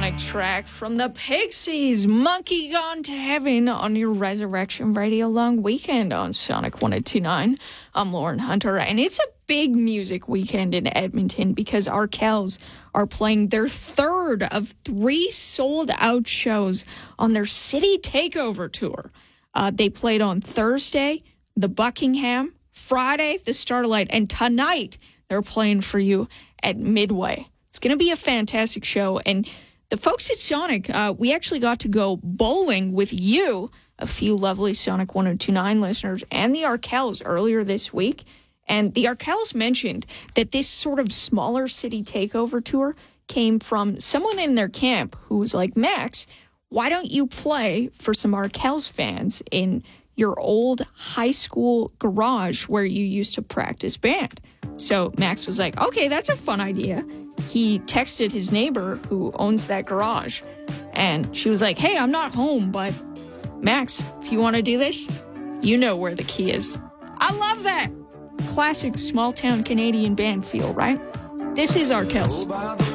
iconic track from the Pixies, Monkey Gone to Heaven, on your Resurrection Radio long weekend on Sonic 102.9. I'm Lauren Hunter, and it's a big music weekend in Edmonton because Arkells are playing their third of 3 sold-out shows on their City Takeover tour. They played on Thursday, the Buckingham, Friday, the Starlight, and tonight they're playing for you at Midway. It's going to be a fantastic show, and the folks at Sonic, we actually got to go bowling with you, a few lovely Sonic 102.9 listeners, and the Arkells earlier this week. And the Arkells mentioned that this sort of smaller City Takeover tour came from someone in their camp who was like, Max, why don't you play for some Arkells fans in your old high school garage where you used to practice band? So Max was like, okay, that's a fun idea. He texted his neighbor who owns that garage, and she was like, hey, I'm not home, but Max, if you want to do this, you know where the key is. I love that. Classic small-town Canadian band feel, right? This is Arkells.